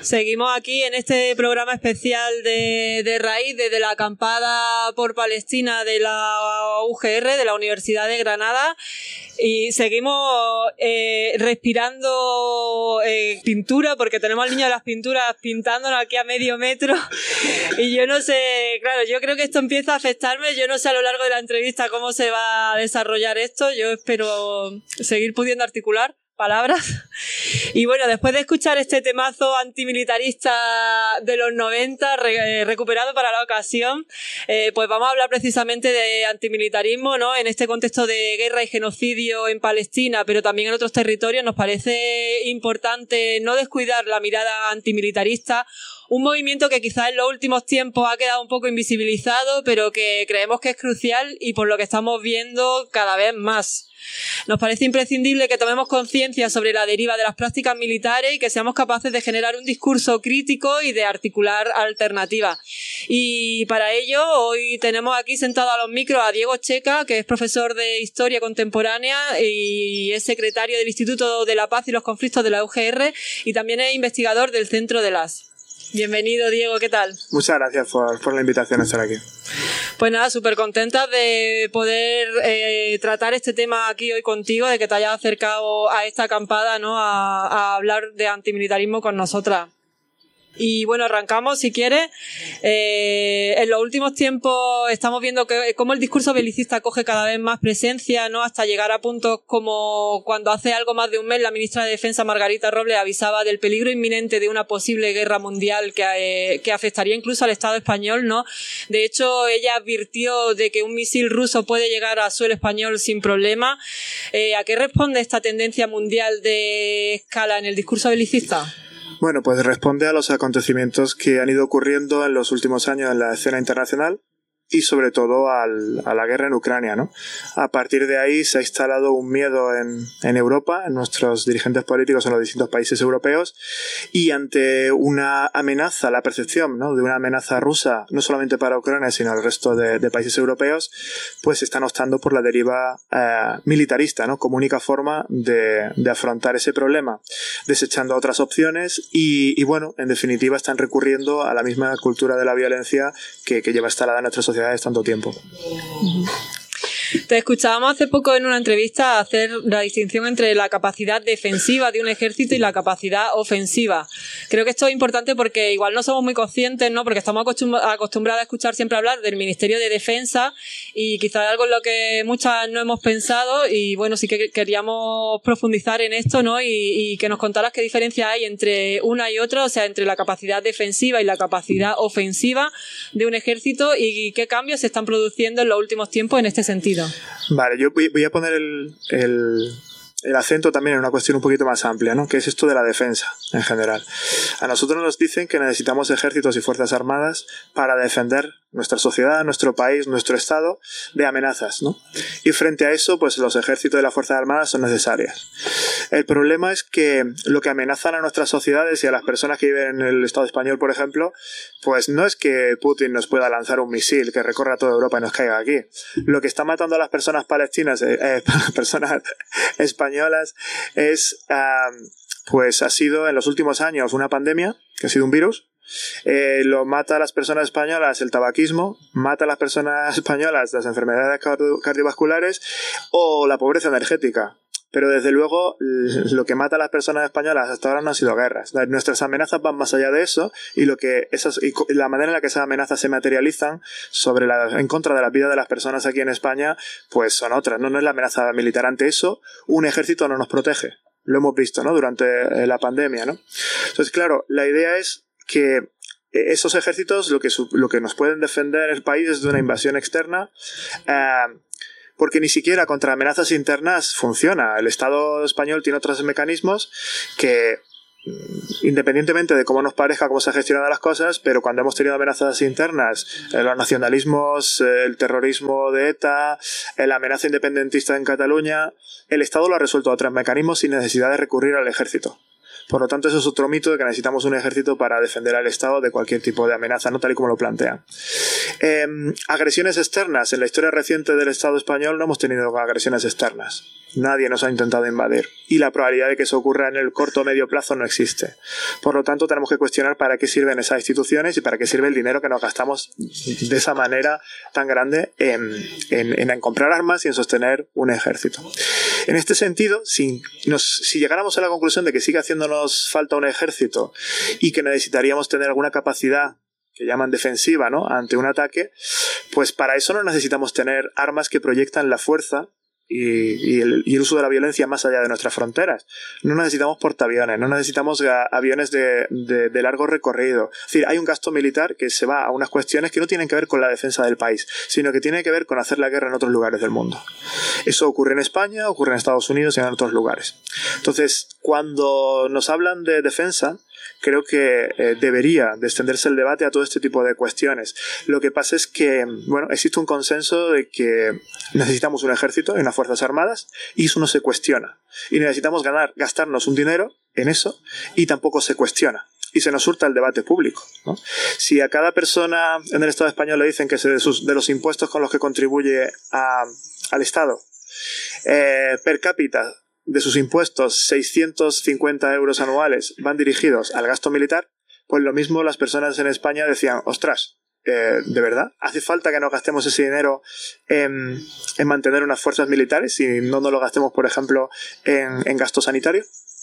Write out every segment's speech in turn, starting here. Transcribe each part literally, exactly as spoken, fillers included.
Seguimos aquí en este programa especial de, de Raíz, desde la acampada por Palestina de la U G R, de la Universidad de Granada, y seguimos eh, respirando eh, pintura, porque tenemos al niño de las pinturas pintándonos aquí a medio metro, y yo no sé, claro, yo creo que esto empieza a afectarme, yo no sé a lo largo de la entrevista cómo se va a desarrollar esto, yo espero seguir pudiendo articular palabras. Y bueno, después de escuchar este temazo antimilitarista de los noventa, re, recuperado para la ocasión, eh, pues vamos a hablar precisamente de antimilitarismo, ¿no? En este contexto de guerra y genocidio en Palestina, pero también en otros territorios, nos parece importante no descuidar la mirada antimilitarista, un movimiento que quizás en los últimos tiempos ha quedado un poco invisibilizado, pero que creemos que es crucial y por lo que estamos viendo cada vez más. Nos parece imprescindible que tomemos conciencia sobre la deriva de las prácticas militares y que seamos capaces de generar un discurso crítico y de articular alternativas. Y para ello, hoy tenemos aquí sentado a los micros a Diego Checa, que es profesor de Historia Contemporánea y es secretario del Instituto de la Paz y los Conflictos de la U G R y también es investigador del Centro de las. Bienvenido, Diego, ¿qué tal? Muchas gracias por, por la invitación a estar aquí. Pues nada, súper contenta de poder eh, tratar este tema aquí hoy contigo, de que te hayas acercado a esta acampada, ¿no? a, a hablar de antimilitarismo con nosotras. Y bueno, arrancamos si quieres. Eh, en los últimos tiempos estamos viendo que cómo el discurso belicista coge cada vez más presencia, ¿no? Hasta llegar a puntos como cuando hace algo más de un mes la ministra de Defensa Margarita Robles avisaba del peligro inminente de una posible guerra mundial que, eh, que afectaría incluso al Estado español, ¿no? De hecho, ella advirtió de que un misil ruso puede llegar a suelo español sin problema. Eh, ¿A qué responde esta tendencia mundial de escala en el discurso belicista? Bueno, pues responde a los acontecimientos que han ido ocurriendo en los últimos años en la escena internacional y sobre todo al, a la guerra en Ucrania, ¿no? A partir de ahí se ha instalado un miedo en, en Europa, en nuestros dirigentes políticos en los distintos países europeos, y ante una amenaza, la percepción, ¿no?, de una amenaza rusa, no solamente para Ucrania, sino al resto de, de países europeos, pues están optando por la deriva eh, militarista, ¿no?, como única forma de, de afrontar ese problema, desechando otras opciones y, y, bueno, en definitiva están recurriendo a la misma cultura de la violencia que, que lleva instalada en nuestra sociedad tanto tiempo. Uh-huh. Te escuchábamos hace poco en una entrevista hacer la distinción entre la capacidad defensiva de un ejército y la capacidad ofensiva. Creo que esto es importante porque igual no somos muy conscientes, ¿no? Porque estamos acostum- acostumbrados a escuchar siempre hablar del Ministerio de Defensa y quizás algo en lo que muchas no hemos pensado y bueno, sí que queríamos profundizar en esto, ¿no? Y, y que nos contaras qué diferencia hay entre una y otra, o sea, entre la capacidad defensiva y la capacidad ofensiva de un ejército y qué cambios se están produciendo en los últimos tiempos en este sentido. Vale, yo voy a poner el, el, el acento también en una cuestión un poquito más amplia, ¿no?, que es esto de la defensa en general. A nosotros nos dicen que necesitamos ejércitos y fuerzas armadas para defender nuestra sociedad, nuestro país, nuestro estado de amenazas, ¿no? Y frente a eso, pues los ejércitos y las fuerzas armadas son necesarias. El problema es que lo que amenazan a nuestras sociedades y a las personas que viven en el Estado español, por ejemplo, pues no es que Putin nos pueda lanzar un misil que recorra toda Europa y nos caiga aquí. Lo que está matando a las personas palestinas, eh, eh, personas españolas, es, uh, pues ha sido en los últimos años una pandemia, que ha sido un virus. Eh, lo mata a las personas españolas el tabaquismo, mata a las personas españolas las enfermedades cardio- cardiovasculares o la pobreza energética. Pero desde luego lo que mata a las personas españolas hasta ahora no han sido guerras. Nuestras amenazas van más allá de eso y lo que esas y la manera en la que esas amenazas se materializan sobre la, en contra de la vida de las personas aquí en España, pues son otras. No, no es la amenaza militar. Ante eso, un ejército no nos protege. Lo hemos visto, ¿no?, durante la pandemia, ¿no? Entonces, claro, la idea es que esos ejércitos lo que, lo que nos pueden defender el país es de una invasión externa, eh, porque ni siquiera contra amenazas internas funciona. El Estado español tiene otros mecanismos que, independientemente de cómo nos parezca cómo se han gestionado las cosas, pero cuando hemos tenido amenazas internas, eh, los nacionalismos, eh, el terrorismo de ETA, eh, la amenaza independentista en Cataluña, el Estado lo ha resuelto a otros mecanismos sin necesidad de recurrir al ejército. Por lo tanto, eso es otro mito de que necesitamos un ejército para defender al Estado de cualquier tipo de amenaza, ¿no? Tal y como lo plantean. Eh, agresiones externas. En la historia reciente del Estado español no hemos tenido agresiones externas. Nadie nos ha intentado invadir. Y la probabilidad de que eso ocurra en el corto o medio plazo no existe. Por lo tanto, tenemos que cuestionar para qué sirven esas instituciones y para qué sirve el dinero que nos gastamos de esa manera tan grande en, en, en comprar armas y en sostener un ejército. En este sentido, si, nos, si llegáramos a la conclusión de que sigue haciéndonos falta un ejército y que necesitaríamos tener alguna capacidad que llaman defensiva, ¿no?, ante un ataque, pues para eso no necesitamos tener armas que proyectan la fuerza y, y, el, y el uso de la violencia más allá de nuestras fronteras. No necesitamos portaaviones, no necesitamos a, aviones de, de, de largo recorrido. Es decir, hay un gasto militar que se va a unas cuestiones que no tienen que ver con la defensa del país, sino que tiene que ver con hacer la guerra en otros lugares del mundo. Eso ocurre en España, ocurre en Estados Unidos y en otros lugares. Entonces, cuando nos hablan de defensa, creo que eh, debería de extenderse el debate a todo este tipo de cuestiones. Lo que pasa es que, bueno, existe un consenso de que necesitamos un ejército y unas fuerzas armadas y eso no se cuestiona. Y necesitamos ganar, gastarnos un dinero en eso y tampoco se cuestiona. Y se nos hurta el debate público, ¿no? Si a cada persona en el Estado español le dicen que se de, sus, de los impuestos con los que contribuye a, al Estado, eh, per cápita, de sus impuestos, seiscientos cincuenta euros anuales van dirigidos al gasto militar, pues lo mismo las personas en España decían, ostras, eh, ¿de verdad? ¿Hace falta que nos gastemos ese dinero en, en mantener unas fuerzas militares y no nos lo gastemos, por ejemplo, en, en gasto sanitario?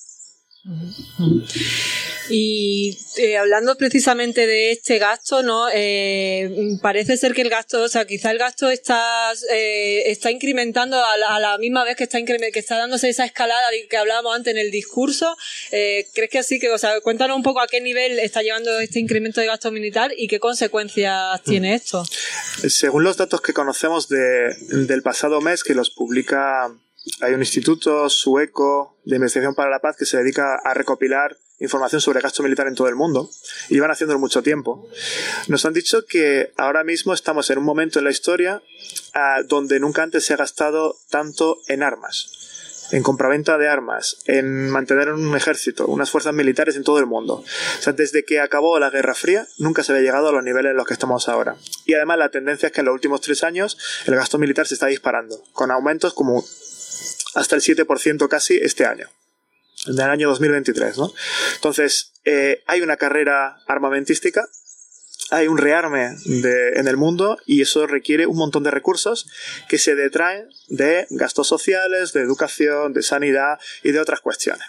Y eh, hablando precisamente de este gasto, ¿no? Eh, parece ser que el gasto, o sea, quizá el gasto está eh, está incrementando a la, a la misma vez que está incre- que está dándose esa escalada que hablábamos antes en el discurso. Eh, ¿Crees que así? Que, o sea, cuéntanos un poco a qué nivel está llevando este incremento de gasto militar y qué consecuencias tiene esto. Según los datos que conocemos de, del pasado mes, que los publica, hay un instituto sueco de investigación para la paz que se dedica a recopilar información sobre gasto militar en todo el mundo y llevan haciéndolo mucho tiempo. Nos han dicho que ahora mismo estamos en un momento en la historia uh, donde nunca antes se ha gastado tanto en armas, en compraventa de armas, en mantener un ejército, unas fuerzas militares en todo el mundo. O sea, desde que acabó la Guerra Fría nunca se había llegado a los niveles en los que estamos ahora. Y además la tendencia es que en los últimos tres años el gasto militar se está disparando, con aumentos como hasta el siete por ciento casi este año, del año dos mil veintitrés, ¿no? Entonces, eh, hay una carrera armamentística, hay un rearme de, en el mundo y eso requiere un montón de recursos que se detraen de gastos sociales, de educación, de sanidad y de otras cuestiones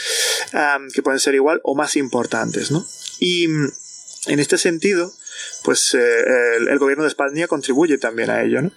um, que pueden ser igual o más importantes, ¿no? Y en este sentido, pues eh, el, el gobierno de España contribuye también a ello, ¿no?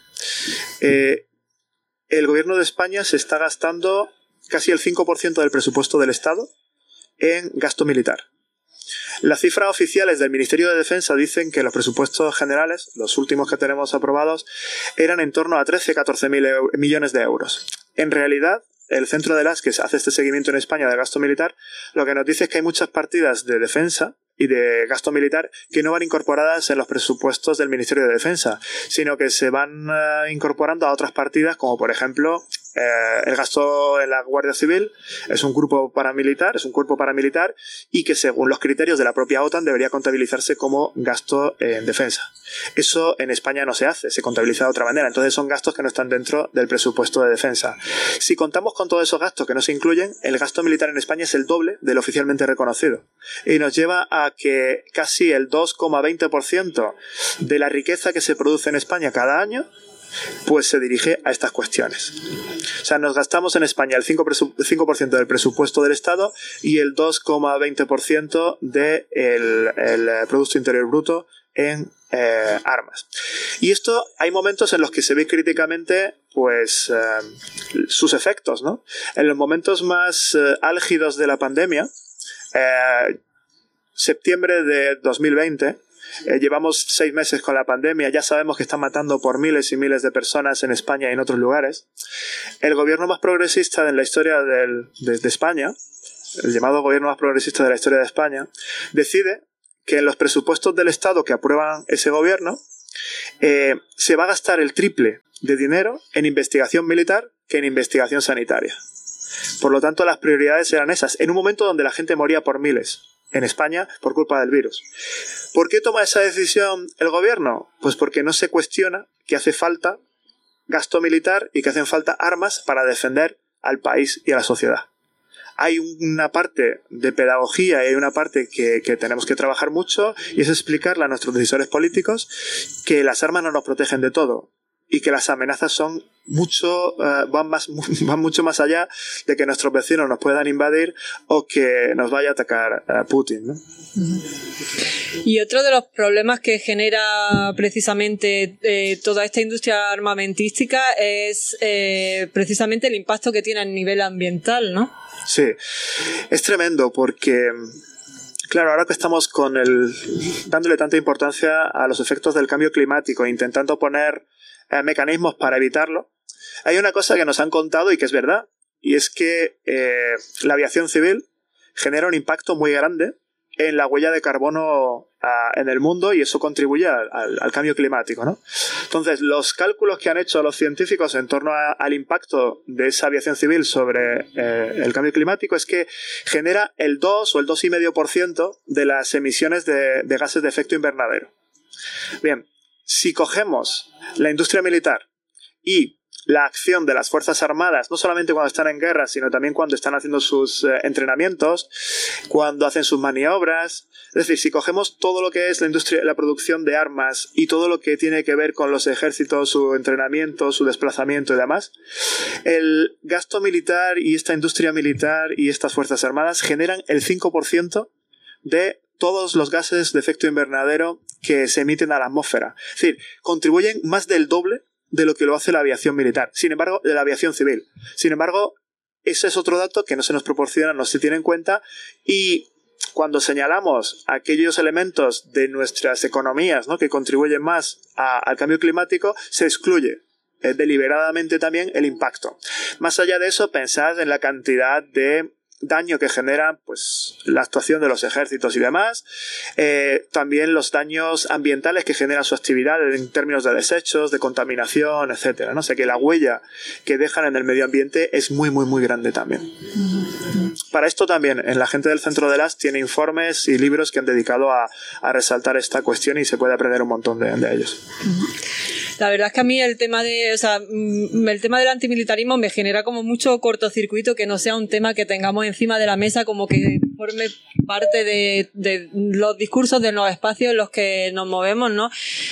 Eh, el gobierno de España se está gastando casi el cinco por ciento del presupuesto del Estado en gasto militar. Las cifras oficiales del Ministerio de Defensa dicen que los presupuestos generales, los últimos que tenemos aprobados, eran en torno a trece a catorce mil millones de euros. En realidad, el Centro de las que hace este seguimiento en España del gasto militar, lo que nos dice es que hay muchas partidas de defensa y de gasto militar que no van incorporadas en los presupuestos del Ministerio de Defensa, sino que se van uh, incorporando a otras partidas, como por ejemplo eh, el gasto en la Guardia Civil. Es un grupo paramilitar, es un cuerpo paramilitar y que según los criterios de la propia OTAN debería contabilizarse como gasto en defensa. Eso en España no se hace, se contabiliza de otra manera, entonces son gastos que no están dentro del presupuesto de defensa. Si contamos con todos esos gastos que no se incluyen, el gasto militar en España es el doble del oficialmente reconocido y nos lleva a que casi el dos coma veinte por ciento de la riqueza que se produce en España cada año pues se dirige a estas cuestiones. O sea, nos gastamos en España el cinco por ciento del presupuesto del Estado y el dos coma veinte por ciento del el Producto Interior Bruto en eh, armas. Y esto hay momentos en los que se ve críticamente pues eh, sus efectos, ¿no? En los momentos más eh, álgidos de la pandemia, eh, septiembre de dos mil veinte, eh, llevamos seis meses con la pandemia, ya sabemos que está matando por miles y miles de personas en España y en otros lugares. El gobierno más progresista en la historia del, de, de España, el llamado gobierno más progresista de la historia de España, decide que en los presupuestos del Estado que aprueban ese gobierno eh, se va a gastar el triple de dinero en investigación militar que en investigación sanitaria. Por lo tanto, las prioridades eran esas, en un momento donde la gente moría por miles en España por culpa del virus. ¿Por qué toma esa decisión el gobierno? Pues porque no se cuestiona que hace falta gasto militar y que hacen falta armas para defender al país y a la sociedad. Hay una parte de pedagogía y hay una parte que, que tenemos que trabajar mucho, y es explicarle a nuestros decisores políticos que las armas no nos protegen de todo y que las amenazas son mucho uh, van más van mucho más allá de que nuestros vecinos nos puedan invadir o que nos vaya a atacar uh, Putin, ¿no? Y otro de los problemas que genera precisamente eh, toda esta industria armamentística es eh, precisamente el impacto que tiene a nivel ambiental, ¿no? Sí, es tremendo porque, claro, ahora que estamos con el dándole tanta importancia a los efectos del cambio climático e intentando poner eh, mecanismos para evitarlo, hay una cosa que nos han contado y que es verdad, y es que eh, la aviación civil genera un impacto muy grande en la huella de carbono uh, en el mundo, y eso contribuye al, al, al cambio climático, ¿no? Entonces, los cálculos que han hecho los científicos en torno a, al impacto de esa aviación civil sobre eh, el cambio climático es que genera el dos o el dos coma cinco por ciento de las emisiones de, de gases de efecto invernadero. Bien, si cogemos la industria militar y la acción de las Fuerzas Armadas, no solamente cuando están en guerra, sino también cuando están haciendo sus eh, entrenamientos, cuando hacen sus maniobras. Es decir, si cogemos todo lo que es la industria, la producción de armas y todo lo que tiene que ver con los ejércitos, su entrenamiento, su desplazamiento y demás, el gasto militar y esta industria militar y estas Fuerzas Armadas generan el cinco por ciento de todos los gases de efecto invernadero que se emiten a la atmósfera. Es decir, contribuyen más del doble de lo que lo hace la aviación militar. Sin embargo, de la aviación civil. Sin embargo, ese es otro dato que no se nos proporciona, no se tiene en cuenta, y cuando señalamos aquellos elementos de nuestras economías, ¿no?, que contribuyen más a, al cambio climático, se excluye eh, deliberadamente también el impacto. Más allá de eso, pensad en la cantidad de daño que genera pues la actuación de los ejércitos y demás, eh, también los daños ambientales que genera su actividad en términos de desechos, de contaminación, etcétera, ¿no? O sea que la huella que dejan en el medio ambiente es muy muy muy grande también. Uh-huh. Para esto también en la gente del Centro de L A S tiene informes y libros que han dedicado a, a resaltar esta cuestión, y se puede aprender un montón de, de ellos. Uh-huh. La verdad es que a mí el tema de, o sea, el tema del antimilitarismo me genera como mucho cortocircuito, que no sea un tema que tengamos encima de la mesa, como que forme parte de, de los discursos, de los espacios en los que nos movemos, ¿no?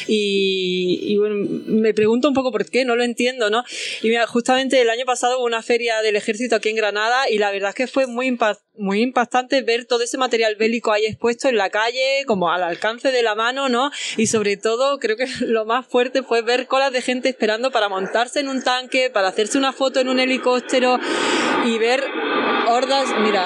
Y, y bueno, me pregunto un poco por qué, no lo entiendo, ¿no? Y mira, justamente el año pasado hubo una feria del ejército aquí en Granada, y la verdad es que fue muy impact, muy impactante ver todo ese material bélico ahí expuesto en la calle, como al alcance de la mano, ¿no? Y sobre todo, creo que lo más fuerte fue ver colas de gente esperando para montarse en un tanque, para hacerse una foto en un helicóptero, y ver hordas, mira,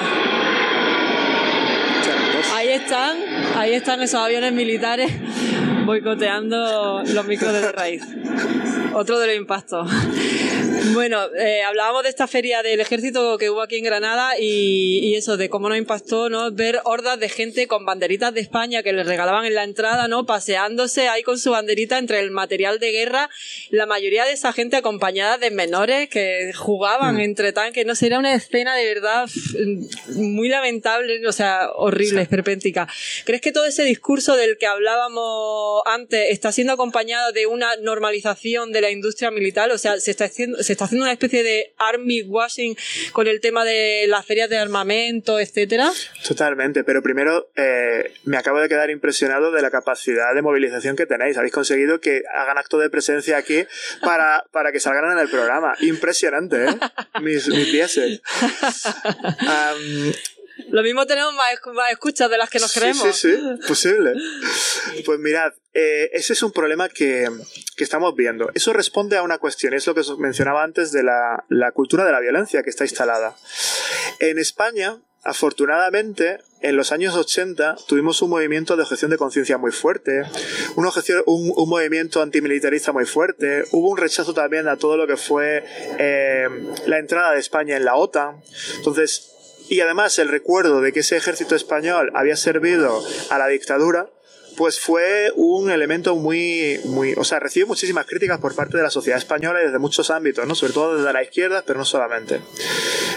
ahí están, ahí están esos aviones militares boicoteando los micros de raíz. Otro de los impactos. Bueno, eh, hablábamos de esta feria del ejército que hubo aquí en Granada, y, y eso, de cómo nos impactó, ¿no?, ver hordas de gente con banderitas de España que les regalaban en la entrada, ¿no?, paseándose ahí con su banderita entre el material de guerra, la mayoría de esa gente acompañada de menores que jugaban mm. entre tanques. No sé, era una escena de verdad muy lamentable, o sea, horrible, esperpéntica. ¿Crees que todo ese discurso del que hablábamos antes está siendo acompañado de una normalización de la industria militar? O sea, se está haciendo, se está haciendo una especie de army washing con el tema de las ferias de armamento, etcétera. Totalmente, pero primero eh, me acabo de quedar impresionado de la capacidad de movilización que tenéis. Habéis conseguido que hagan acto de presencia aquí para, para que salgan en el programa. Impresionante, ¿eh? Mis, mis pieses. Um, Lo mismo tenemos más, más escuchas de las que nos sí, creemos. Sí, sí, posible. Pues mirad, eh, ese es un problema que, que estamos viendo. Eso responde a una cuestión, es lo que os mencionaba antes de la, la cultura de la violencia que está instalada. En España, afortunadamente, en los años ochenta tuvimos un movimiento de objeción de conciencia muy fuerte, una objeción, un, un movimiento antimilitarista muy fuerte, hubo un rechazo también a todo lo que fue eh, la entrada de España en la OTAN. Entonces, y además el recuerdo de que ese ejército español había servido a la dictadura, pues fue un elemento muy, muy, o sea, recibió muchísimas críticas por parte de la sociedad española y desde muchos ámbitos, ¿no? Sobre todo desde la izquierda, pero no solamente.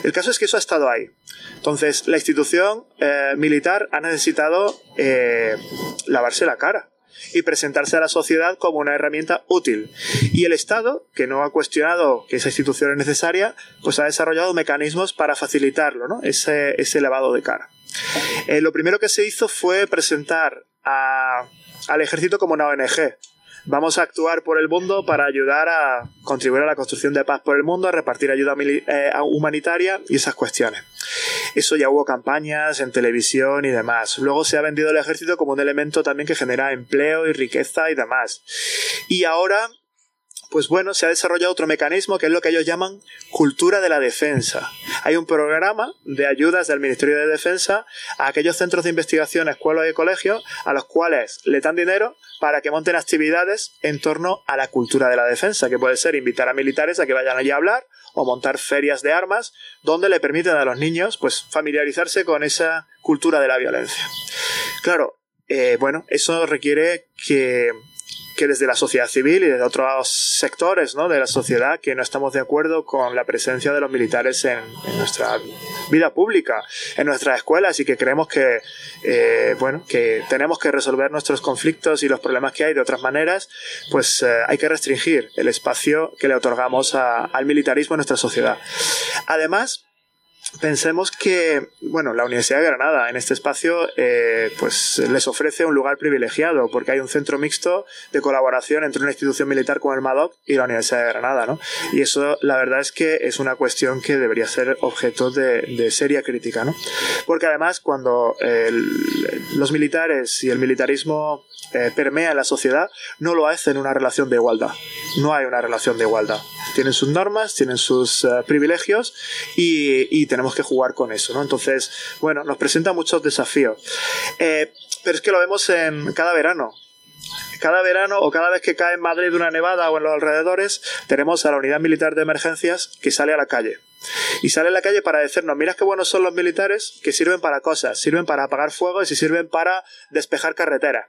El caso es que eso ha estado ahí. Entonces, la institución eh, militar ha necesitado eh, lavarse la cara y presentarse a la sociedad como una herramienta útil. Y el Estado, que no ha cuestionado que esa institución es necesaria, pues ha desarrollado mecanismos para facilitarlo, ¿no? Ese, ese lavado de cara. Eh, lo primero que se hizo fue presentar a, al ejército como una O N Ge. Vamos a actuar por el mundo para ayudar a contribuir a la construcción de paz por el mundo, a repartir ayuda eh, humanitaria y esas cuestiones. Eso ya hubo campañas en televisión y demás. Luego se ha vendido el ejército como un elemento también que genera empleo y riqueza y demás. Y ahora, pues bueno, se ha desarrollado otro mecanismo que es lo que ellos llaman cultura de la defensa. Hay un programa de ayudas del Ministerio de Defensa a aquellos centros de investigación, escuelas y colegios a los cuales le dan dinero para que monten actividades en torno a la cultura de la defensa, que puede ser invitar a militares a que vayan allí a hablar o montar ferias de armas donde le permiten a los niños pues familiarizarse con esa cultura de la violencia. Claro, eh, bueno, eso requiere que... que desde la sociedad civil y desde otros sectores, ¿no?, de la sociedad que no estamos de acuerdo con la presencia de los militares en, en nuestra vida pública, en nuestras escuelas, y que creemos que, eh, bueno, que tenemos que resolver nuestros conflictos y los problemas que hay de otras maneras, pues eh, hay que restringir el espacio que le otorgamos a, al militarismo en nuestra sociedad. Además, pensemos que, bueno, la Universidad de Granada en este espacio eh, pues les ofrece un lugar privilegiado porque hay un centro mixto de colaboración entre una institución militar como el MADOC y la Universidad de Granada, ¿no? Y eso, la verdad es que es una cuestión que debería ser objeto de, de seria crítica, ¿no? Porque además cuando el, los militares y el militarismo eh, permea en la sociedad, no lo hacen en una relación de igualdad. No hay una relación de igualdad. Tienen sus normas, tienen sus uh, privilegios y, y tenemos que jugar con eso, ¿no? Entonces, bueno, nos presenta muchos desafíos. Eh, pero es que lo vemos en cada verano. Cada verano o cada vez que cae en Madrid una nevada o en los alrededores, tenemos a la Unidad Militar de Emergencias que sale a la calle. Y sale a la calle para decirnos, mirad qué buenos son los militares, que sirven para cosas, sirven para apagar fuegos y sirven para despejar carreteras.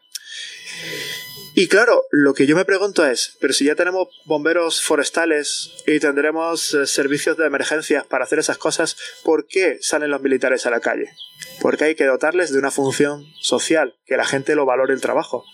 Y claro, lo que yo me pregunto es, pero si ya tenemos bomberos forestales y tendremos eh, servicios de emergencias para hacer esas cosas, ¿por qué salen los militares a la calle? Porque hay que dotarles de una función social, que la gente lo valore el trabajo.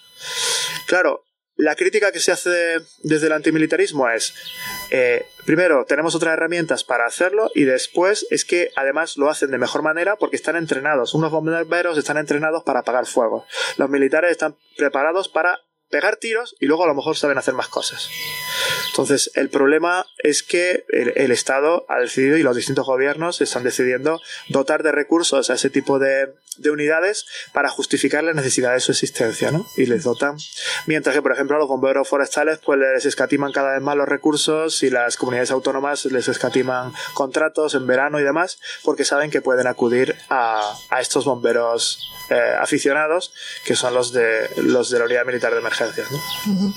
Claro, la crítica que se hace desde el antimilitarismo es, eh, primero, tenemos otras herramientas para hacerlo y después es que además lo hacen de mejor manera porque están entrenados. Unos bomberos están entrenados para apagar fuegos. Los militares están preparados para pegar tiros y luego a lo mejor saben hacer más cosas. Entonces, el problema es que el, el Estado ha decidido y los distintos gobiernos están decidiendo dotar de recursos a ese tipo de, de unidades para justificar la necesidad de su existencia, ¿no? Y les dotan. Mientras que, por ejemplo, a los bomberos forestales pues les escatiman cada vez más los recursos y las comunidades autónomas les escatiman contratos en verano y demás porque saben que pueden acudir a, a estos bomberos eh, aficionados que son los de, los de la Unidad Militar de Emergencias, ¿no? Uh-huh.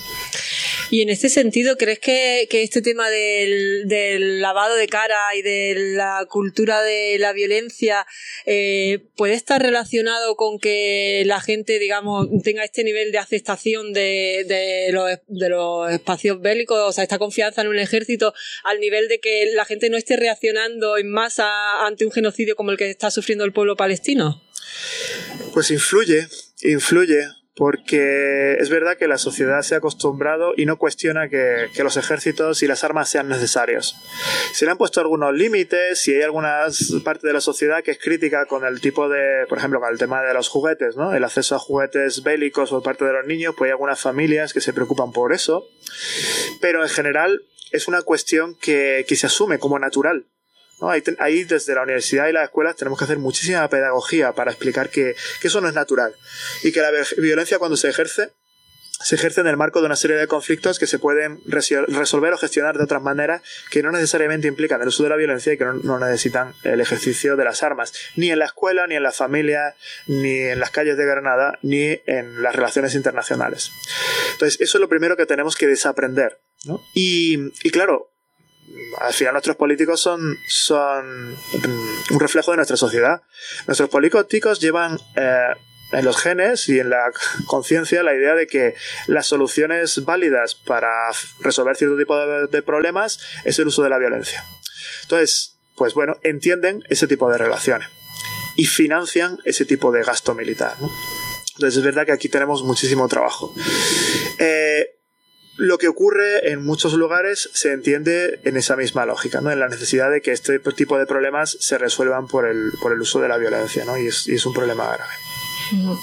Y en este sentido, ¿crees que, que este tema del, del lavado de cara y de la cultura de la violencia eh, puede estar relacionado con que la gente, digamos, tenga este nivel de aceptación de, de, los, de los espacios bélicos, o sea, esta confianza en un ejército al nivel de que la gente no esté reaccionando en masa ante un genocidio como el que está sufriendo el pueblo palestino? Pues influye, influye. Porque es verdad que la sociedad se ha acostumbrado y no cuestiona que, que los ejércitos y las armas sean necesarios. Se le han puesto algunos límites y hay alguna parte de la sociedad que es crítica con el tipo de, por ejemplo, con el tema de los juguetes, ¿no? El acceso a juguetes bélicos por parte de los niños, pues hay algunas familias que se preocupan por eso. Pero en general es una cuestión que, que se asume como natural. ¿No? Ahí, ten, ahí desde la universidad y las escuelas tenemos que hacer muchísima pedagogía para explicar que, que eso no es natural y que la violencia cuando se ejerce se ejerce en el marco de una serie de conflictos que se pueden resolver o gestionar de otras maneras que no necesariamente implican el uso de la violencia y que no, no necesitan el ejercicio de las armas, ni en la escuela, ni en la familia, ni en las calles de Granada, ni en las relaciones internacionales. Entonces eso es lo primero que tenemos que desaprender, ¿no? Y, y claro, al final nuestros políticos son, son un reflejo de nuestra sociedad. Nuestros políticos llevan eh, en los genes y en la conciencia la idea de que las soluciones válidas para resolver cierto tipo de, de problemas es el uso de la violencia. Entonces, pues bueno, entienden ese tipo de relaciones y financian ese tipo de gasto militar, ¿no? Entonces es verdad que aquí tenemos muchísimo trabajo. Eh, lo que ocurre en muchos lugares se entiende en esa misma lógica, ¿no? En la necesidad de que este tipo de problemas se resuelvan por el, por el uso de la violencia, ¿no? Y es, y es un problema grave. Uh-huh.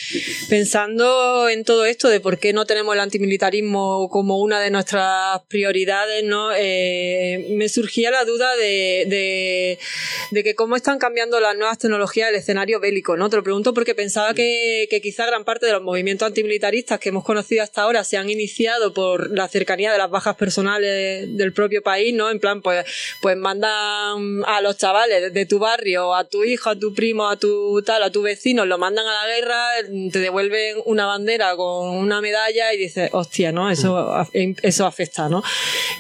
Pensando en todo esto de por qué no tenemos el antimilitarismo como una de nuestras prioridades, ¿no? Eh, me surgía la duda de, de, de que cómo están cambiando las nuevas tecnologías el escenario bélico, ¿no? Te lo pregunto porque pensaba que, que quizá gran parte de los movimientos antimilitaristas que hemos conocido hasta ahora se han iniciado por la cercanía de las bajas personales del propio país, ¿no? En plan, pues, pues mandan a los chavales de tu barrio, a tu hijo, a tu primo, a tu tal, a tu vecino, lo mandan a la guerra, te devuelven una bandera con una medalla y dices, hostia, ¿no? Eso, eso afecta, ¿no?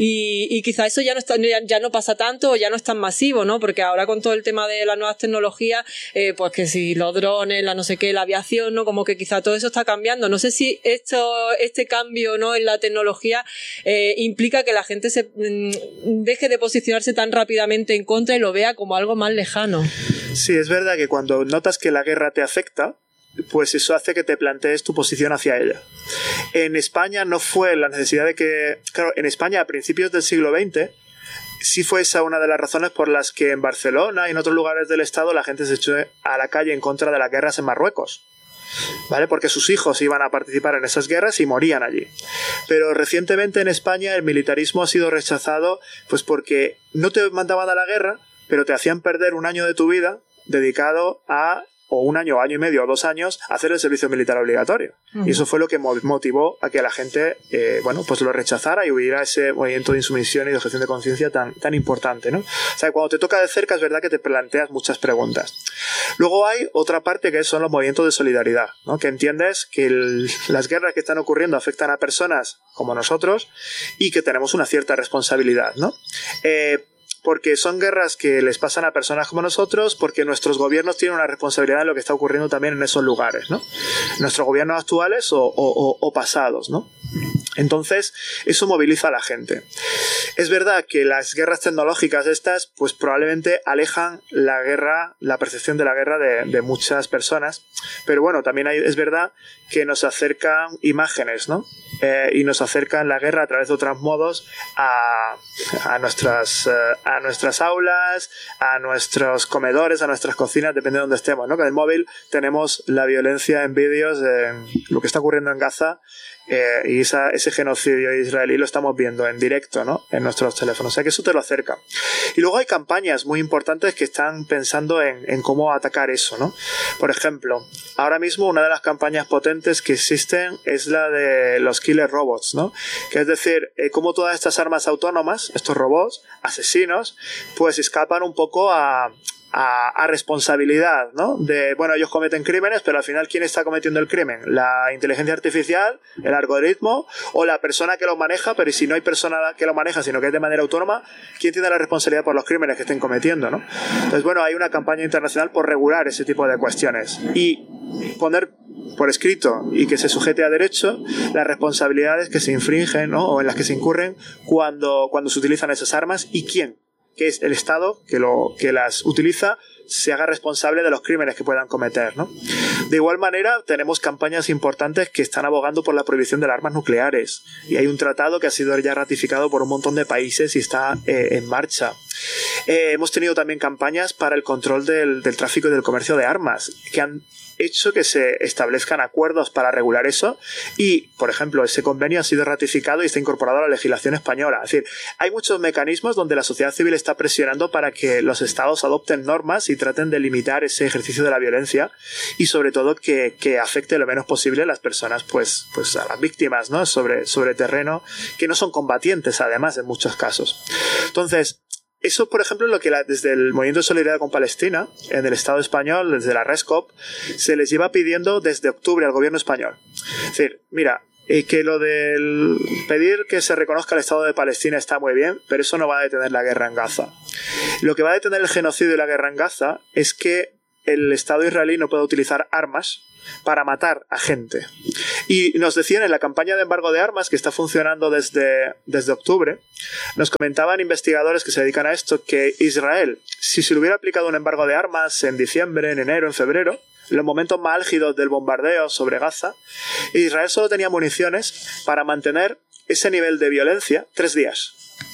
Y, y quizá eso ya no está, ya, ya no pasa tanto o ya no es tan masivo, ¿no? Porque ahora con todo el tema de las nuevas tecnologías, eh, pues que si los drones, la no sé qué, la aviación, ¿no? Como que quizá todo eso está cambiando. No sé si esto, este cambio, ¿no? En la tecnología eh, implica que la gente se mm, deje de posicionarse tan rápidamente en contra y lo vea como algo más lejano. Sí, es verdad que cuando notas que la guerra te afecta, pues eso hace que te plantees tu posición hacia ella. En España no fue la necesidad de que... Claro, en España a principios del siglo veinte sí fue esa una de las razones por las que en Barcelona y en otros lugares del Estado la gente se echó a la calle en contra de las guerras en Marruecos, ¿vale? Porque sus hijos iban a participar en esas guerras y morían allí. Pero recientemente en España el militarismo ha sido rechazado pues porque no te mandaban a la guerra, pero te hacían perder un año de tu vida dedicado a... o un año, año y medio o dos años, hacer el servicio militar obligatorio. Uh-huh. Y eso fue lo que motivó a que la gente, eh, bueno, pues lo rechazara y hubiera ese movimiento de insumisión y de objeción de conciencia tan, tan importante, ¿no? O sea, cuando te toca de cerca es verdad que te planteas muchas preguntas. Luego hay otra parte que son los movimientos de solidaridad, ¿no? Que entiendes que el, las guerras que están ocurriendo afectan a personas como nosotros y que tenemos una cierta responsabilidad, ¿no? Eh, porque son guerras que les pasan a personas como nosotros, porque nuestros gobiernos tienen una responsabilidad en lo que está ocurriendo también en esos lugares, ¿no? Nuestros gobiernos actuales o, o, o pasados, ¿no? Entonces, eso moviliza a la gente. Es verdad que las guerras tecnológicas estas, pues probablemente alejan la guerra, la percepción de la guerra de, de muchas personas, pero bueno, también hay, es verdad que nos acercan imágenes, ¿no? Eh, y nos acercan la guerra a través de otros modos a, a, nuestras, eh, a nuestras aulas, a nuestros comedores, a nuestras cocinas, depende de donde estemos, ¿no? Con el móvil tenemos la violencia en vídeos, en lo que está ocurriendo en Gaza, eh, y esa, ese genocidio israelí lo estamos viendo en directo, ¿no? En nuestros teléfonos, o sea que eso te lo acerca. Y luego hay campañas muy importantes que están pensando en, en cómo atacar eso, ¿no? Por ejemplo, ahora mismo una de las campañas potentes que existen es la de los killer robots, ¿no? Que es decir, eh, cómo todas estas armas autónomas, estos robots, asesinos, pues escapan un poco a... A, a responsabilidad, ¿no? De, bueno, ellos cometen crímenes, pero al final, ¿quién está cometiendo el crimen? ¿La inteligencia artificial, el algoritmo o la persona que lo maneja? Pero si no hay persona que lo maneja, sino que es de manera autónoma, ¿quién tiene la responsabilidad por los crímenes que estén cometiendo, ¿no? Entonces, bueno, hay una campaña internacional por regular ese tipo de cuestiones y poner por escrito y que se sujete a derecho las responsabilidades que se infringen, ¿no? O en las que se incurren cuando, cuando se utilizan esas armas y quién, que es el Estado que, lo, que las utiliza, se haga responsable de los crímenes que puedan cometer, ¿no? De igual manera, tenemos campañas importantes que están abogando por la prohibición de las armas nucleares. Y hay un tratado que ha sido ya ratificado por un montón de países y está eh, en marcha. Eh, hemos tenido también campañas para el control del, del tráfico y del comercio de armas, que han hecho que se establezcan acuerdos para regular eso y, por ejemplo, ese convenio ha sido ratificado y está incorporado a la legislación española. Es decir, hay muchos mecanismos donde la sociedad civil está presionando para que los estados adopten normas y traten de limitar ese ejercicio de la violencia y, sobre todo, que, que afecte lo menos posible a las personas, pues, pues a las víctimas, ¿no? Sobre, sobre terreno, que no son combatientes, además, en muchos casos. Entonces, eso, por ejemplo, es lo que la, desde el Movimiento de Solidaridad con Palestina, en el Estado español, desde la RESCOP, se les lleva pidiendo desde octubre al gobierno español. Es decir, mira, eh, que lo del pedir que se reconozca el Estado de Palestina está muy bien, pero eso no va a detener la guerra en Gaza. Lo que va a detener el genocidio y la guerra en Gaza es que el Estado israelí no pueda utilizar armas para matar a gente. Y nos decían en la campaña de embargo de armas, que está funcionando desde, desde octubre, nos comentaban investigadores que se dedican a esto, que Israel, si se le hubiera aplicado un embargo de armas en diciembre, en enero, en febrero, en los momentos más álgidos del bombardeo sobre Gaza, Israel solo tenía municiones para mantener ese nivel de violencia tres días.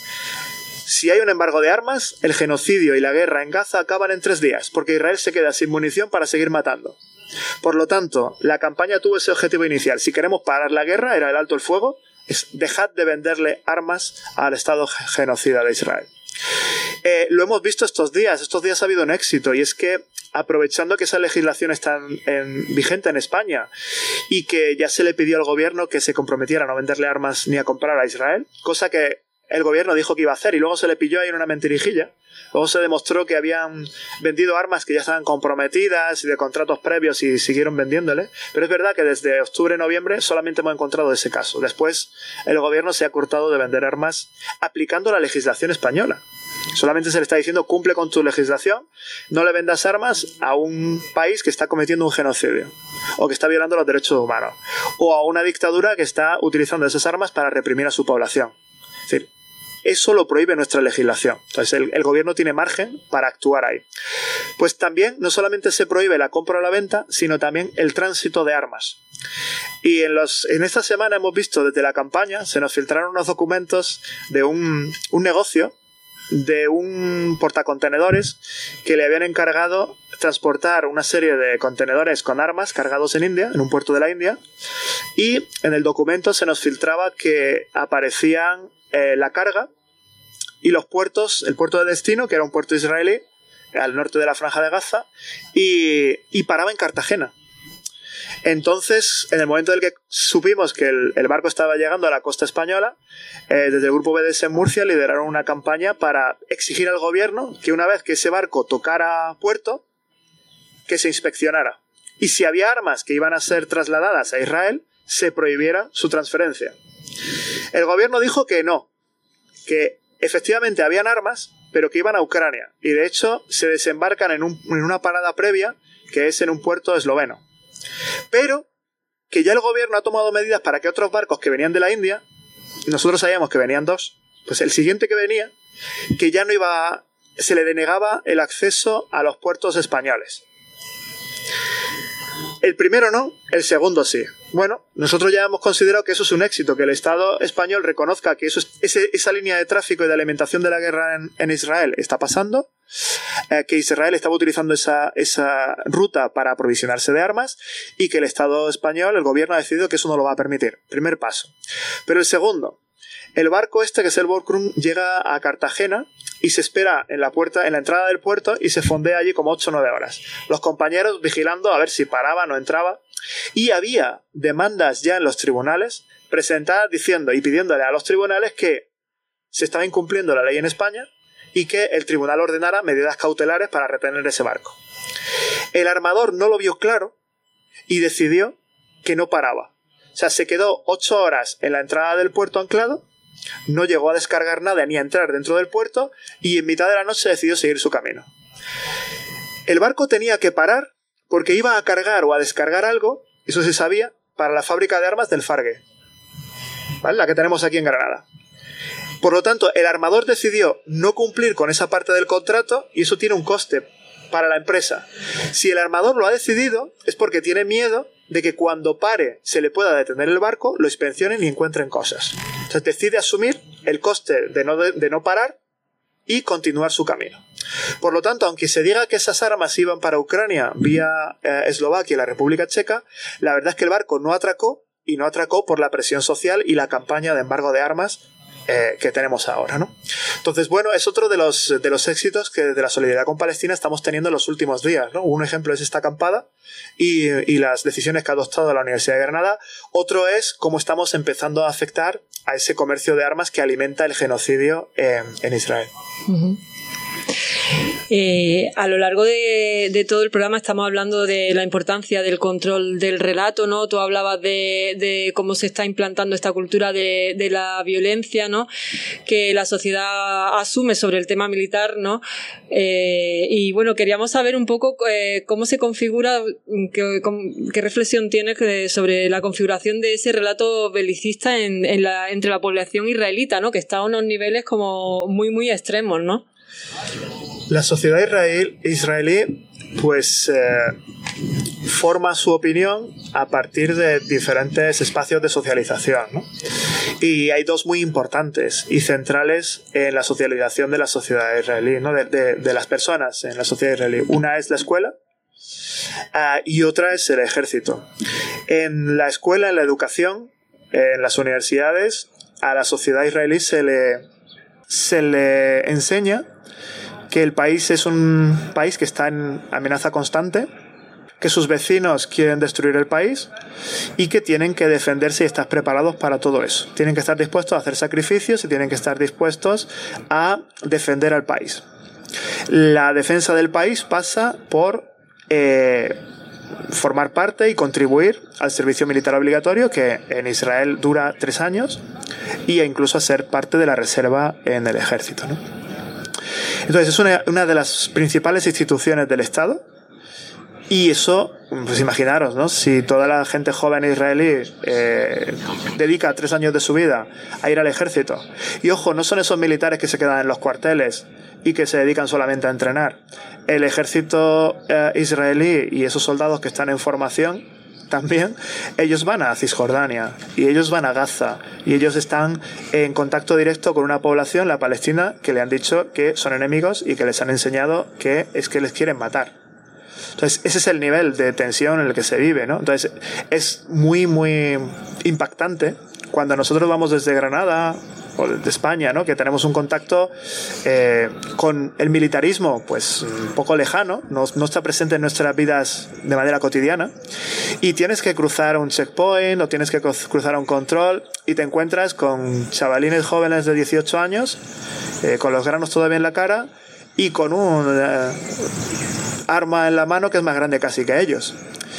Si hay un embargo de armas, el genocidio y la guerra en Gaza acaban en tres días, porque Israel se queda sin munición para seguir matando. Por lo tanto, la campaña tuvo ese objetivo inicial. Si queremos parar la guerra, era el alto el fuego, es dejad de venderle armas al Estado genocida de Israel. Eh, lo hemos visto estos días, estos días ha habido un éxito, y es que aprovechando que esa legislación está en, en, vigente en España y que ya se le pidió al gobierno que se comprometiera a no venderle armas ni a comprar a Israel, cosa que el gobierno dijo que iba a hacer y luego se le pilló ahí en una mentirijilla. Luego se demostró que habían vendido armas que ya estaban comprometidas y de contratos previos y siguieron vendiéndole. Pero es verdad que desde octubre-noviembre solamente hemos encontrado ese caso. Después el gobierno se ha cortado de vender armas aplicando la legislación española. Solamente se le está diciendo cumple con tu legislación, no le vendas armas a un país que está cometiendo un genocidio o que está violando los derechos humanos o a una dictadura que está utilizando esas armas para reprimir a su población. Es decir, eso lo prohíbe nuestra legislación. Entonces el, el gobierno tiene margen para actuar ahí. Pues también no solamente se prohíbe la compra o la venta, sino también el tránsito de armas. Y en, los, en esta semana hemos visto desde la campaña, se nos filtraron unos documentos de un, un negocio de un portacontenedores que le habían encargado transportar una serie de contenedores con armas cargados en India, en un puerto de la India, y en el documento se nos filtraba que aparecían eh, la carga y los puertos, el puerto de destino, que era un puerto israelí al norte de la Franja de Gaza, y, y paraba en Cartagena. Entonces, en el momento en el que supimos que el, el barco estaba llegando a la costa española, eh, desde el grupo B D S en Murcia lideraron una campaña para exigir al gobierno que una vez que ese barco tocara puerto, que se inspeccionara. Y si había armas que iban a ser trasladadas a Israel, se prohibiera su transferencia. El gobierno dijo que no, que efectivamente habían armas, pero que iban a Ucrania. Y de hecho se desembarcan en, un, en una parada previa, que es en un puerto esloveno. Pero que ya el gobierno ha tomado medidas para que otros barcos que venían de la India, nosotros sabíamos que venían dos, pues el siguiente que venía, que ya no iba, se le denegaba el acceso a los puertos españoles. El primero no, el segundo sí. Bueno, nosotros ya hemos considerado que eso es un éxito, que el Estado español reconozca que eso es, ese, esa línea de tráfico y de alimentación de la guerra en, en Israel está pasando, eh, que Israel estaba utilizando esa, esa ruta para aprovisionarse de armas y que el Estado español, el gobierno ha decidido que eso no lo va a permitir. Primer paso. Pero el segundo, el barco este, que es el Borkum, llega a Cartagena y se espera en la puerta, en la entrada del puerto, y se fondea allí como ocho o nueve horas. Los compañeros vigilando a ver si paraba o no entraba. Y había demandas ya en los tribunales presentadas diciendo y pidiéndole a los tribunales que se estaba incumpliendo la ley en España y que el tribunal ordenara medidas cautelares para retener ese barco. El armador no lo vio claro y decidió que no paraba. O sea, se quedó ocho horas en la entrada del puerto anclado, no llegó a descargar nada ni a entrar dentro del puerto y en mitad de la noche decidió seguir su camino. El barco tenía que parar porque iba a cargar o a descargar algo, eso se sabía, para la fábrica de armas del Fargue, ¿vale? La que tenemos aquí en Granada. Por lo tanto, el armador decidió no cumplir con esa parte del contrato y eso tiene un coste para la empresa. Si el armador lo ha decidido es porque tiene miedo de que cuando pare se le pueda detener el barco, lo inspeccionen y encuentren cosas. Entonces decide asumir el coste de no, de, de no parar y continuar su camino. Por lo tanto, aunque se diga que esas armas iban para Ucrania vía eh, Eslovaquia y la República Checa, la verdad es que el barco no atracó y no atracó por la presión social y la campaña de embargo de armas eh, que tenemos ahora, ¿no? Entonces, bueno, es otro de los, de los éxitos que de la solidaridad con Palestina estamos teniendo en los últimos días, ¿no? Un ejemplo es esta acampada y, y las decisiones que ha adoptado la Universidad de Granada. Otro es cómo estamos empezando a afectar a ese comercio de armas que alimenta el genocidio en, en Israel. Uh-huh. Eh, a lo largo de, de todo el programa estamos hablando de la importancia del control del relato, ¿no? Tú hablabas de, de cómo se está implantando esta cultura de, de la violencia, ¿no? Que la sociedad asume sobre el tema militar, ¿no? Eh, y bueno, queríamos saber un poco eh, cómo se configura, qué, qué reflexión tienes sobre la configuración de ese relato belicista en, en la, entre la población israelita, ¿no? Que está a unos niveles como muy, muy extremos, ¿no? La sociedad israel, israelí pues eh, forma su opinión a partir de diferentes espacios de socialización, ¿no? Y hay dos muy importantes y centrales en la socialización de la sociedad israelí, ¿no? de, de, de las personas en la sociedad israelí. Una es la escuela uh, y otra es el ejército. En la escuela, en la educación, en las universidades, a la sociedad israelí se le, se le enseña que el país es un país que está en amenaza constante, que sus vecinos quieren destruir el país y que tienen que defenderse y estar preparados para todo eso. Tienen que estar dispuestos a hacer sacrificios y tienen que estar dispuestos a defender al país. La defensa del país pasa por eh, formar parte y contribuir al servicio militar obligatorio, que en Israel dura tres años, y incluso a ser parte de la reserva en el ejército, ¿no? Entonces es una, una de las principales instituciones del Estado. Y eso, pues imaginaros, ¿no? Si toda la gente joven israelí eh, dedica tres años de su vida a ir al ejército, y ojo, no son esos militares que se quedan en los cuarteles y que se dedican solamente a entrenar. El ejército eh, israelí y esos soldados que están en formación también, ellos van a Cisjordania y ellos van a Gaza y ellos están en contacto directo con una población, la palestina, que le han dicho que son enemigos y que les han enseñado que es que les quieren matar. Entonces, ese es el nivel de tensión en el que se vive, ¿no? Entonces, es muy, muy impactante cuando nosotros vamos desde Granada o desde España, ¿no? Que tenemos un contacto eh, con el militarismo, pues un poco lejano, no, no está presente en nuestras vidas de manera cotidiana, y tienes que cruzar un checkpoint o tienes que cruzar un control y te encuentras con chavalines jóvenes de dieciocho años, eh, con los granos todavía en la cara y con un eh, arma en la mano que es más grande casi que ellos.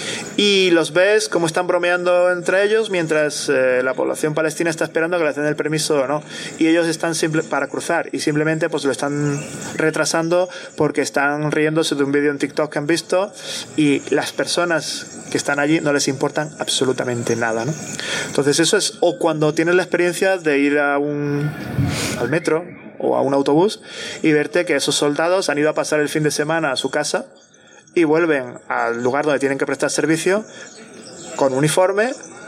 Y los ves como están bromeando entre ellos mientras eh, la población palestina está esperando que les den el permiso o no. Y ellos están simple para cruzar y simplemente pues lo están retrasando porque están riéndose de un vídeo en TikTok que han visto, y las personas que están allí no les importan absolutamente nada, ¿no? Entonces eso es, o cuando tienes la experiencia de ir a un al metro o a un autobús y verte que esos soldados han ido a pasar el fin de semana a su casa y vuelven al lugar donde tienen que prestar servicio con uniforme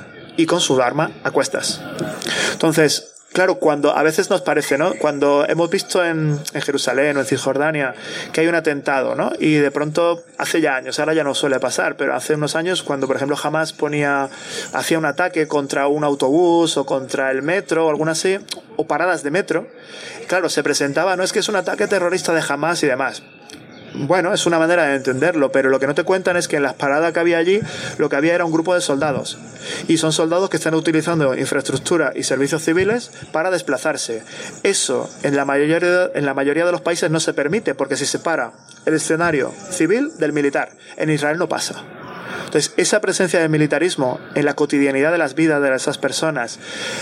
y con su arma a cuestas. Entonces, claro, cuando a veces nos parece, ¿no? Cuando hemos visto en, en Jerusalén o en Cisjordania que hay un atentado, ¿no? Y de pronto, hace ya años, ahora ya no suele pasar, pero hace unos años cuando, por ejemplo, Hamas ponía, hacía un ataque contra un autobús o contra el metro o alguna así, o paradas de metro, claro, se presentaba, no es que es un ataque terrorista de Hamas y demás. Bueno, es una manera de entenderlo, pero lo que no te cuentan es que en las paradas que había allí, lo que había era un grupo de soldados. Y son soldados que están utilizando infraestructura y servicios civiles para desplazarse. Eso, en la mayoría, en la mayoría de los países no se permite, porque se separa el escenario civil del militar. En Israel no pasa. Entonces, esa presencia del militarismo en la cotidianidad de las vidas de esas personas,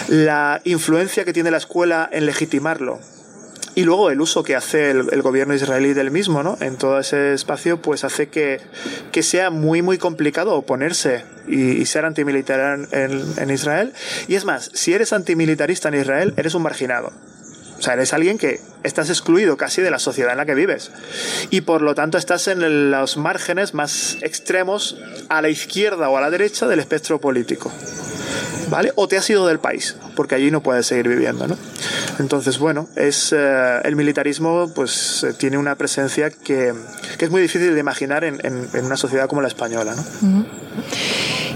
la influencia que tiene la escuela en legitimarlo, y luego el uso que hace el, el gobierno israelí del mismo, ¿no? En todo ese espacio, pues hace que, que sea muy, muy complicado oponerse y, y ser antimilitar en, en, en Israel. Y es más, si eres antimilitarista en Israel, eres un marginado. O sea, eres alguien que estás excluido casi de la sociedad en la que vives. Y por lo tanto estás en el, los márgenes más extremos, a la izquierda o a la derecha del espectro político. ¿Vale? O te has ido del país, porque allí no puedes seguir viviendo, ¿no? Entonces, bueno, es eh, el militarismo pues eh, tiene una presencia que, que es muy difícil de imaginar en, en, en una sociedad como la española, ¿no? Uh-huh.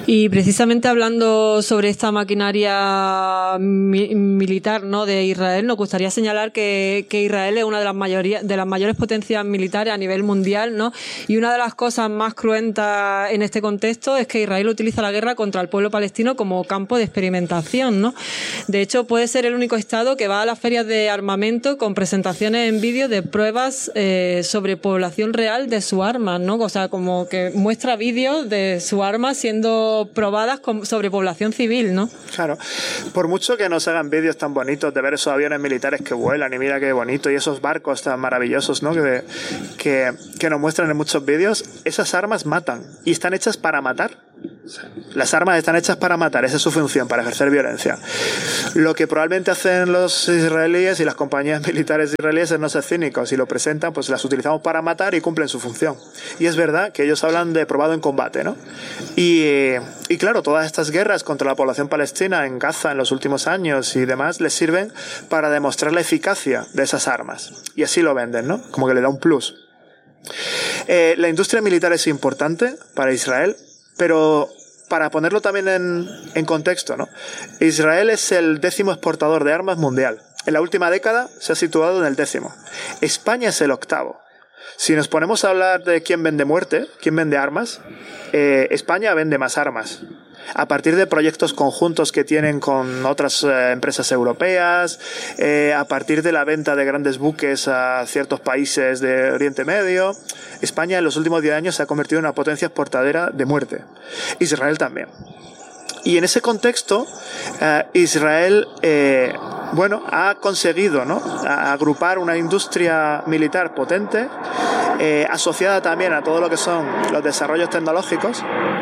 Y precisamente hablando sobre esta maquinaria mi militar, ¿no?, de Israel, nos gustaría señalar que, que Israel es una de las mayoría, de las mayores potencias militares a nivel mundial, ¿no? Y una de las cosas más cruentas en este contexto es que Israel utiliza la guerra contra el pueblo palestino como campo de experimentación, ¿no? De hecho, puede ser el único estado que va a las ferias de armamento con presentaciones en vídeo de pruebas eh, sobre población real de su arma, ¿no? O sea, como que muestra vídeos de su arma siendo probadas con, sobre población civil, ¿no? Claro. Por mucho que nos hagan vídeos tan bonitos de ver esos aviones militares que vuelan y mira qué bonito, y esos barcos tan maravillosos, ¿no?, que, que, que nos muestran en muchos vídeos, esas armas matan y están hechas para matar. Las armas están hechas para matar, esa es su función, para ejercer violencia. Lo que probablemente hacen los israelíes y las compañías militares israelíes es no ser cínicos, y lo presentan, pues las utilizamos para matar y cumplen su función. Y es verdad que ellos hablan de probado en combate, ¿no? Y, y claro, todas estas guerras contra la población palestina en Gaza en los últimos años y demás les sirven para demostrar la eficacia de esas armas. Y así lo venden, ¿no? Como que le da un plus. Eh, la industria militar es importante para Israel, pero para ponerlo también en, en contexto, ¿no? Israel es el décimo exportador de armas mundial. En la última década se ha situado en el décimo. España es el octavo. Si nos ponemos a hablar de quién vende muerte, quién vende armas, eh, España vende más armas. A partir de proyectos conjuntos que tienen con otras eh, empresas europeas, eh, a partir de la venta de grandes buques a ciertos países de Oriente Medio, España en los últimos diez años se ha convertido en una potencia exportadora de muerte. Israel también. Y en ese contexto, eh, Israel eh, bueno, ha conseguido, ¿no?, a, agrupar una industria militar potente, eh, asociada también a todo lo que son los desarrollos tecnológicos,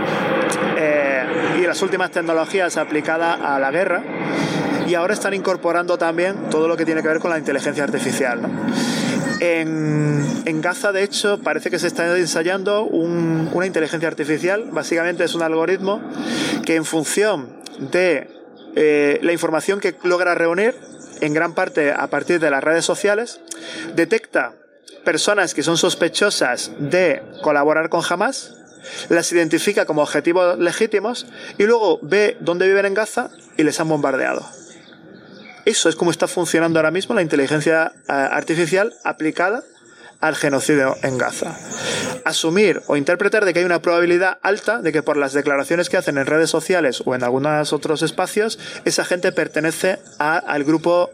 eh, y las últimas tecnologías aplicadas a la guerra, y ahora están incorporando también todo lo que tiene que ver con la inteligencia artificial, ¿no? En, en Gaza, de hecho, parece que se está ensayando un, una inteligencia artificial. Básicamente es un algoritmo que, en función de eh, la información que logra reunir, en gran parte a partir de las redes sociales, detecta personas que son sospechosas de colaborar con Hamas, las identifica como objetivos legítimos y luego ve dónde viven en Gaza y les han bombardeado. Eso es como está funcionando ahora mismo la inteligencia uh, artificial aplicada al genocidio en Gaza. Asumir o interpretar de que hay una probabilidad alta de que por las declaraciones que hacen en redes sociales o en algunos otros espacios, esa gente pertenece a, al grupo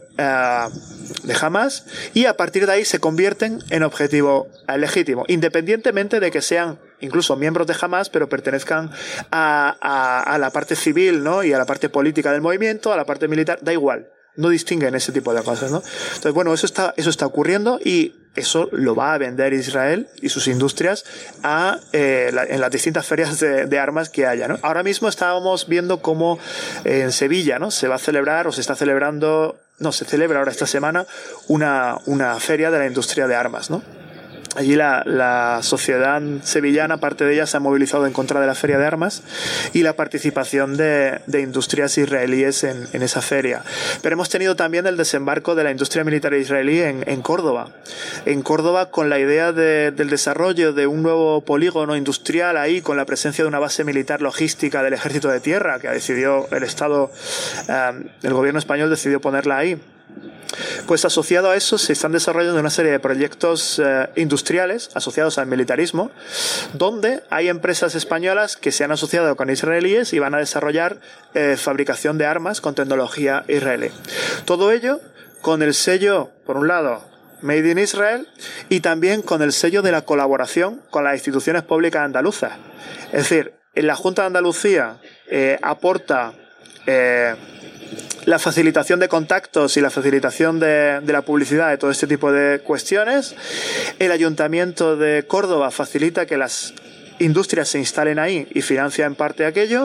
uh, de Hamas, y a partir de ahí se convierten en objetivo uh, legítimo, independientemente de que sean incluso miembros de Hamas, pero pertenezcan a, a, a la parte civil, ¿no?, y a la parte política del movimiento, a la parte militar, da igual. No distinguen ese tipo de cosas, ¿no? Entonces, bueno, eso está, eso está ocurriendo, y eso lo va a vender Israel y sus industrias a, eh, la, en las distintas ferias de, de armas que haya, ¿no? Ahora mismo estábamos viendo cómo eh, en Sevilla, ¿no?, se va a celebrar o se está celebrando, no, se celebra ahora esta semana una, una feria de la industria de armas, ¿no? Allí la, la sociedad sevillana, parte de ella, se ha movilizado en contra de la feria de armas y la participación de, de industrias israelíes en, en esa feria. Pero hemos tenido también el desembarco de la industria militar israelí en, en Córdoba. En Córdoba, con la idea de, del desarrollo de un nuevo polígono industrial ahí, con la presencia de una base militar logística del Ejército de Tierra, que decidió el Estado, eh, el gobierno español decidió ponerla ahí. Pues asociado a eso se están desarrollando una serie de proyectos eh, industriales asociados al militarismo, donde hay empresas españolas que se han asociado con israelíes y van a desarrollar eh, fabricación de armas con tecnología israelí. Todo ello con el sello, por un lado, Made in Israel, y también con el sello de la colaboración con las instituciones públicas andaluzas. Es decir, en la Junta de Andalucía eh, aporta eh, la facilitación de contactos y la facilitación de, de la publicidad de todo este tipo de cuestiones. El Ayuntamiento de Córdoba facilita que las industrias se instalen ahí y financia en parte aquello.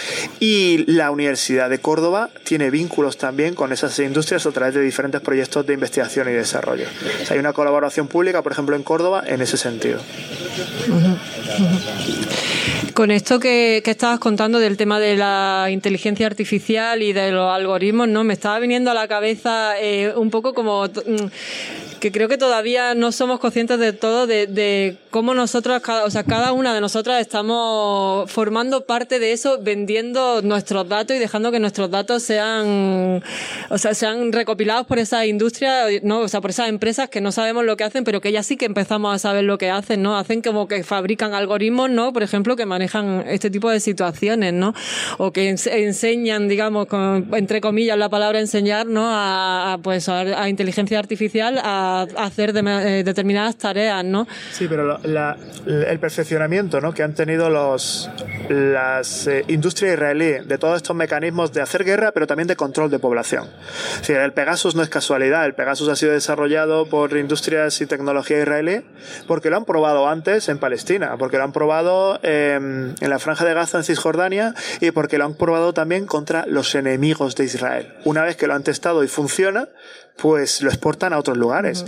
Y la Universidad de Córdoba tiene vínculos también con esas industrias a través de diferentes proyectos de investigación y desarrollo. O sea, hay una colaboración pública, por ejemplo, en Córdoba, en ese sentido. Uh-huh. Uh-huh. Con esto que, que estabas contando del tema de la inteligencia artificial y de los algoritmos, ¿no?, me estaba viniendo a la cabeza eh, un poco como que creo que todavía no somos conscientes de todo, de, de cómo nosotros, cada, o sea, cada una de nosotras estamos formando parte de eso, vendiendo nuestros datos y dejando que nuestros datos sean, o sea, sean recopilados por esas industrias, no, o sea, por esas empresas que no sabemos lo que hacen, pero que ellas sí que empezamos a saber lo que hacen, ¿no? Hacen como que fabrican algoritmos, ¿no? Por ejemplo, que manejan este tipo de situaciones, ¿no? O que ens- enseñan, digamos, con, entre comillas la palabra enseñar, ¿no? A, a pues a, a inteligencia artificial a, a hacer de, eh, determinadas tareas, ¿no? Sí, pero la, la, el perfeccionamiento, ¿no? que han tenido los las eh, industrias israelíes de todos estos mecanismos de hacer guerra, pero también de control de población. Es decir, el Pegasus no es casualidad, el Pegasus ha sido desarrollado por industrias y tecnología israelí porque lo han probado antes en Palestina, porque lo han probado eh, en la Franja de Gaza, en Cisjordania, y porque lo han probado también contra los enemigos de Israel. Una vez que lo han testado y funciona, pues lo exportan a otros lugares.